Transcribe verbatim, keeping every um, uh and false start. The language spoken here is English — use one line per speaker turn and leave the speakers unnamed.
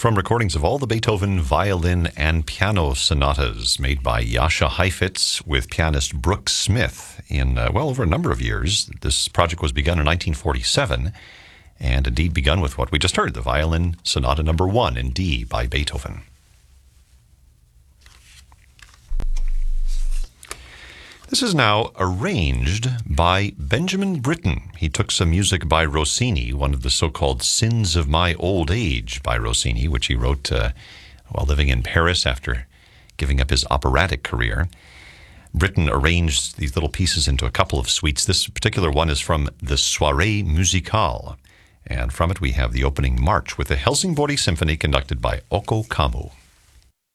from recordings of all the Beethoven violin and piano sonatas made by Jascha Heifetz with pianist Brooke Smith in, uh, well, over a number of years. This project was begun in nineteen forty-seven and indeed begun with what we just heard, the Violin Sonata Number One in D by Beethoven. This is now arranged by Benjamin Britten. He took some music by Rossini, one of the so-called Sins of My Old Age by Rossini, which he wrote uh, while living in Paris after giving up his operatic career. Britten arranged these little pieces into a couple of suites. This particular one is from the Soirée Musicale, and from it we have the opening march with the Helsingborg Symphony conducted by Ocko Kammo.